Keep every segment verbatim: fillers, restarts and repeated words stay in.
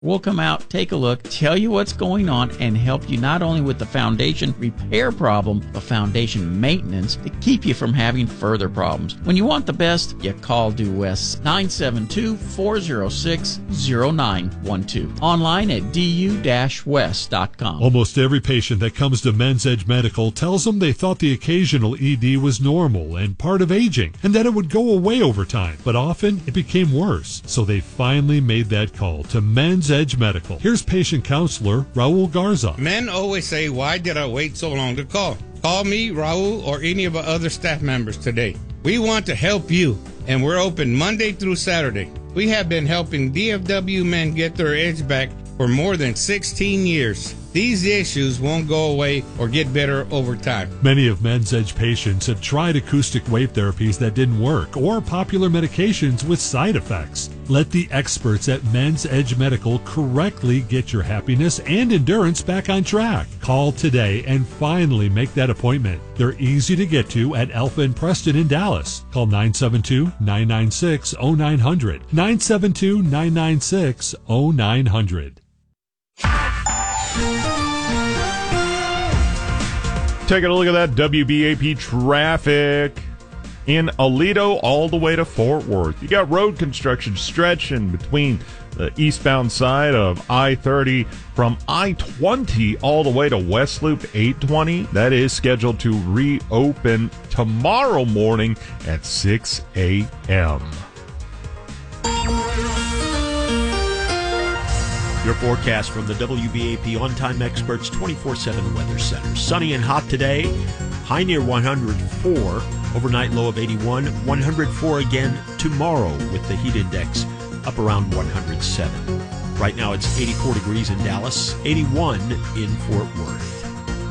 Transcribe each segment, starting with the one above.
We'll come out, take a look, tell you what's going on, and help you not only with the foundation repair problem, but foundation maintenance to keep you from having further problems. When you want the best, you call Due West, nine seven two, four zero six, zero nine one two. Online at d u dash west dot com. Almost every patient that comes to Men's Edge Medical tells them they thought the occasional E D was normal and part of aging, and that it would go away over time. But often, it became worse. So they finally made that call to Men's Edge Medical. Here's patient counselor Raul Garza. Men always say, why did I wait so long to call? Call me, Raul, or any of our other staff members today. We want to help you, and we're open Monday through Saturday. We have been helping D F W men get their edge back for more than sixteen years. These issues won't go away or get better over time. Many of Men's Edge patients have tried acoustic wave therapies that didn't work or popular medications with side effects. Let the experts at Men's Edge Medical correctly get your happiness and endurance back on track. Call today and finally make that appointment. They're easy to get to at Alpha and Preston in Dallas. Call nine seven two, nine nine six, zero nine zero zero. nine seven two, nine nine six, zero nine zero zero. Taking a look at that W B A P traffic in Aledo all the way to Fort Worth. You got road construction stretching between the eastbound side of I thirty from I twenty all the way to West Loop eight twenty. That is scheduled to reopen tomorrow morning at six a.m. Your forecast from the W B A P On-Time Experts twenty-four seven Weather Center. Sunny and hot today, high near one hundred four, overnight low of eighty-one, one hundred four again tomorrow with the heat index up around one hundred seven. Right now it's eighty-four degrees in Dallas, eighty-one in Fort Worth.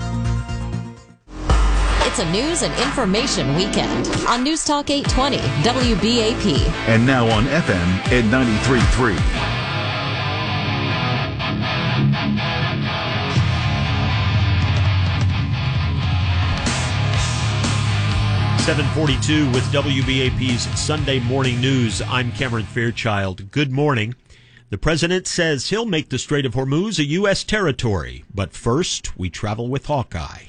It's a news and information weekend on News Talk eight twenty W B A P. And now on F M at ninety-three point three. seven forty-two with W B A P's Sunday Morning News. I'm Cameron Fairchild. Good morning. The president says he'll make the Strait of Hormuz a U S territory. But first, we travel with Hawkeye.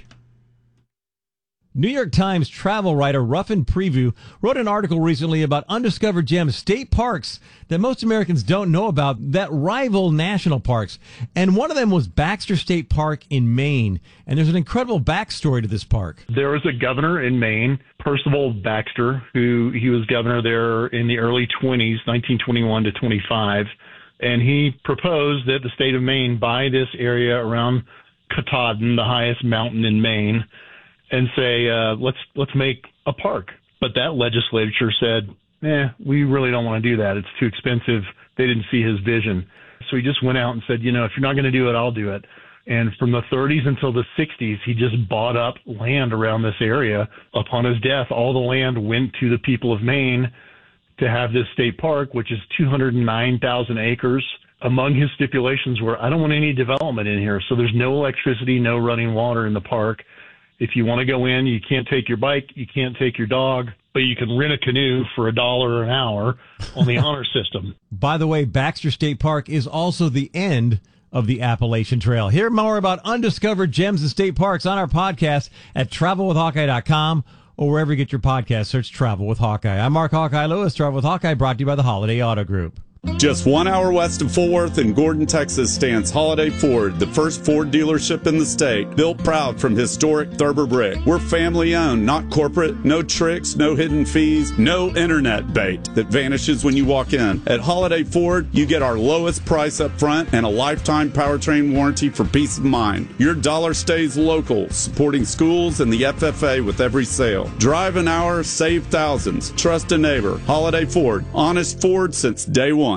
New York Times travel writer Ruffin Preview wrote an article recently about undiscovered gems, state parks that most Americans don't know about that rival national parks. And one of them was Baxter State Park in Maine. And there's an incredible backstory to this park. There was a governor in Maine, Percival Baxter, who he was governor there in the early twenties, nineteen twenty-one to twenty-five. And he proposed that the state of Maine buy this area around Katahdin, the highest mountain in Maine, and say, uh, let's let's make a park. But that legislature said, eh, we really don't want to do that. It's too expensive. They didn't see his vision. So he just went out and said, you know, if you're not going to do it, I'll do it. And from the thirties until the sixties, he just bought up land around this area. Upon his death, all the land went to the people of Maine to have this state park, which is two hundred nine thousand acres. Among his stipulations were, I don't want any development in here. So there's no electricity, no running water in the park. If you want to go in, you can't take your bike, you can't take your dog, but you can rent a canoe for a dollar an hour on the honor system. By the way, Baxter State Park is also the end of the Appalachian Trail. Hear more about undiscovered gems and state parks on our podcast at travel with hawkeye dot com or wherever you get your podcast. Search Travel with Hawkeye. I'm Mark Hawkeye Lewis. Travel with Hawkeye brought to you by the Holiday Auto Group. Just one hour west of Fort Worth in Gordon, Texas stands Holiday Ford, the first Ford dealership in the state, built proud from historic Thurber brick. We're family owned, not corporate, no tricks, no hidden fees, no internet bait that vanishes when you walk in. At Holiday Ford, you get our lowest price up front and a lifetime powertrain warranty for peace of mind. Your dollar stays local, supporting schools and the F F A with every sale. Drive an hour, save thousands. Trust a neighbor. Holiday Ford, honest Ford since day one.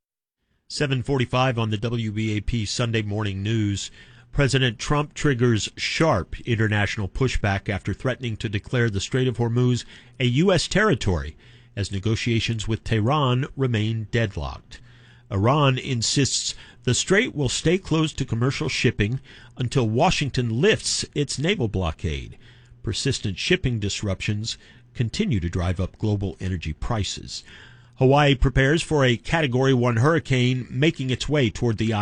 seven forty-five on the W B A P Sunday Morning News. President Trump triggers sharp international pushback after threatening to declare the Strait of Hormuz a U S territory as negotiations with Tehran remain deadlocked. Iran insists the strait will stay closed to commercial shipping until Washington lifts its naval blockade. Persistent shipping disruptions continue to drive up global energy prices. Hawaii prepares for a Category one hurricane making its way toward the